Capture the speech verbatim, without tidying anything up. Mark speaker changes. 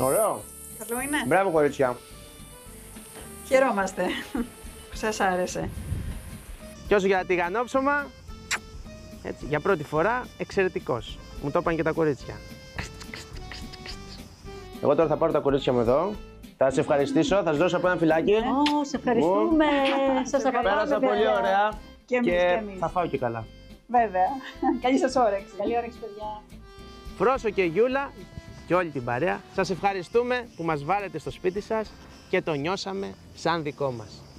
Speaker 1: Ωραίο.
Speaker 2: Καλό είναι.
Speaker 1: Μπράβο, κορίτσια.
Speaker 2: Χαιρόμαστε που σας άρεσε.
Speaker 1: Και όσο για τηγανόψωμα, έτσι, για πρώτη φορά εξαιρετικός. Μου το είπαν και τα κορίτσια. Εγώ τώρα θα πάρω τα κορίτσια μου εδώ. Θα σε ευχαριστήσω, θα σας δώσω από ένα φυλάκι.
Speaker 3: Ω, σε ευχαριστούμε. Σας αγαπάμε.
Speaker 1: Πέρασα πολύ ωραία.
Speaker 2: Και εμείς,
Speaker 1: και
Speaker 2: και εμείς.
Speaker 1: θα φάω και καλά.
Speaker 2: Βέβαια. Καλή σας όρεξη.
Speaker 3: Καλή όρεξη, παιδιά.
Speaker 1: Φρόσο και Γιούλα και όλη την παρέα, σας ευχαριστούμε που μας βάλετε στο σπίτι σας και το νιώσαμε σαν δικό μας.